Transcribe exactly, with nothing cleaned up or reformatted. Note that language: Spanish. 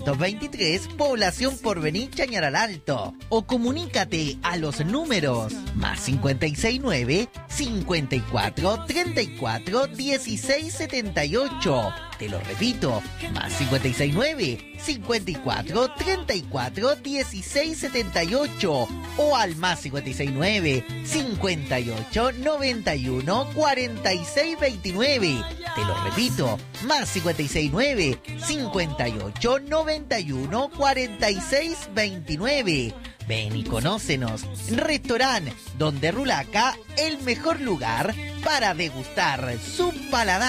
quinientos veintitrés, Población Porvenir, Chañaral Alto. O comunícate a los números más cincuenta y seis nueve, cincuenta y cuatro, treinta y cuatro, dieciséis setenta y ocho. Te lo repito, más cincuenta y seis nueve, cincuenta y cuatro, treinta y cuatro, dieciséis setenta y ocho. O al más cincuenta y seis nueve, cincuenta y ocho, noventa y uno, cuarenta y seis veintinueve. Te lo repito, más cincuenta y seis nueve, cincuenta y ocho, noventa y uno, cuarenta y seis veintinueve. Ven y conócenos. Restaurant Donde Rulaca, el mejor lugar para degustar su paladar.